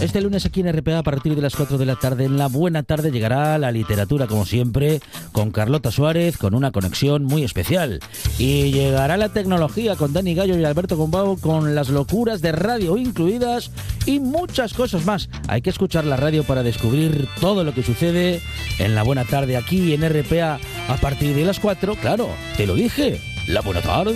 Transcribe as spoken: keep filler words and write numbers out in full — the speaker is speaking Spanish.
Este lunes aquí en R P A a partir de las cuatro de la tarde, en la buena tarde, llegará la literatura como siempre con Carlota Suárez, con una conexión muy especial. Y llegará la tecnología con Dani Gallo y Alberto Gombau, con las locuras de radio incluidas y muchas cosas más. Hay que escuchar la radio para descubrir todo lo que sucede en la buena tarde aquí en R P A a partir de las cuatro. Claro, te lo dije, la buena tarde.